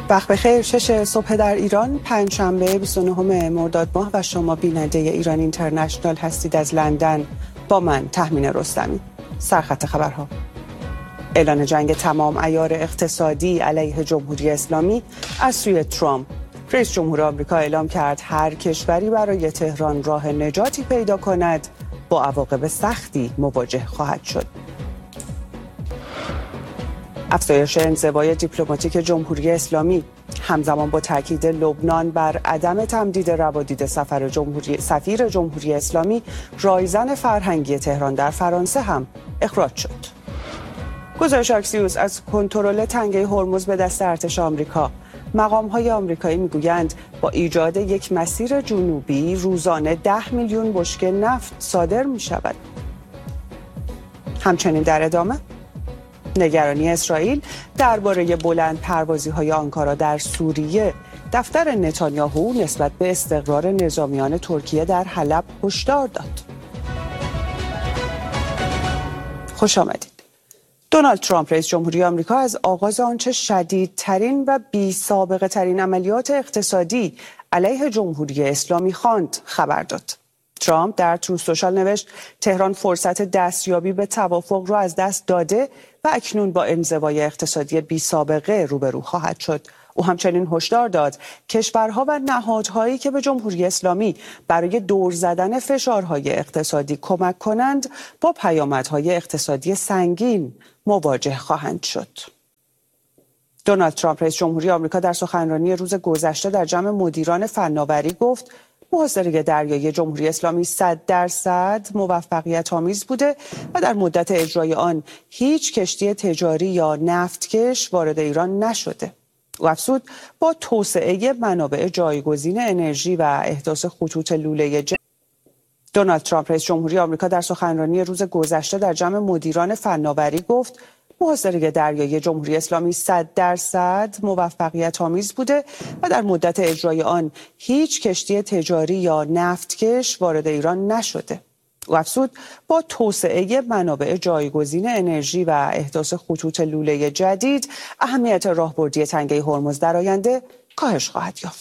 وقت بخیر. 6 صبح در ایران، پنجشنبه 29 مرداد ماه و شما بیننده ایران اینترنشنال هستید از لندن با من تهمینه رستمی. سرخط خبرها: اعلان جنگ تمام عیار اقتصادی علیه جمهوری اسلامی از سوی ترامپ. رئیس جمهور آمریکا اعلام کرد هر کشوری برای تهران راه نجاتی پیدا کند با عواقب سختی مواجه خواهد شد. افزایش انزوای دیپلماتیک جمهوری اسلامی همزمان با تاکید لبنان بر عدم تمدید روادید سفیر جمهوری اسلامی، رایزن فرهنگی تهران در فرانسه هم اخراج شد. گزارش اکسیوس از کنترل تنگه هرمز به دست ارتش آمریکا. مقام‌های آمریکایی میگویند با ایجاد یک مسیر جنوبی روزانه 10 میلیون بشکه نفت صادر می‌شود. همچنین در ادامه نگرانی اسرائیل درباره بلند پروازی‌های آنکارا در سوریه. دفتر نتانیاهو نسبت به استقرار نظامیان ترکیه در حلب هشدار داد. خوش آمدید. دونالد ترامپ رئیس جمهوری آمریکا از آغاز آنچه شدیدترین و بی‌سابقه ترین عملیات اقتصادی علیه جمهوری اسلامی خواند خبر داد. ترامپ در تروث سوشال نوشت تهران فرصت دستیابی به توافق را از دست داده و اکنون با انزوای اقتصادی بی‌سابقه روبرو خواهد شد. او همچنین هشدار داد کشورها و نهادهایی که به جمهوری اسلامی برای دور زدن فشارهای اقتصادی کمک کنند با پیامدهای اقتصادی سنگین مواجه خواهند شد. دونالد ترامپ رئیس جمهوری آمریکا در سخنرانی روز گذشته در جمع مدیران فناوری گفت محاصره دریایی جمهوری اسلامی 100% موفقیت آمیز بوده و در مدت اجرای آن هیچ کشتی تجاری یا نفتکش وارد ایران نشده. او افزود با توسعه منابع جایگزین انرژی و احداث خطوط لوله دونالد ترامپ رئیس جمهوری آمریکا در سخنرانی روز گذشته در جمع مدیران فناوری گفت محاصره دریایی جمهوری اسلامی 100% موفقیت آمیز بوده و در مدت اجرای آن هیچ کشتی تجاری یا نفتکش وارد ایران نشده. او افزود با توسعه منابع جایگزین انرژی و احداث خطوط لوله جدید اهمیت راهبردی تنگه هرمز در آینده کاهش خواهد یافت.